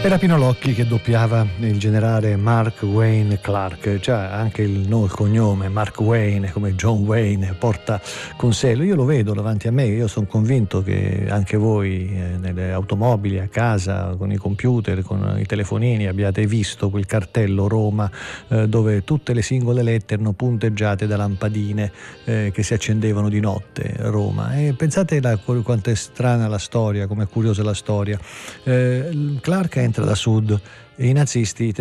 Era Pino Locchi che doppiava il generale Mark Wayne Clark, cioè anche il cognome Mark Wayne come John Wayne porta con sé. Io lo vedo davanti a me, io sono convinto che anche voi nelle automobili, a casa, con i computer, con i telefonini abbiate visto quel cartello Roma dove tutte le singole lettere erano punteggiate da lampadine che si accendevano di notte, Roma. E pensate quanto è strana la storia, com'è curiosa la storia. Clark entra da sud e i nazisti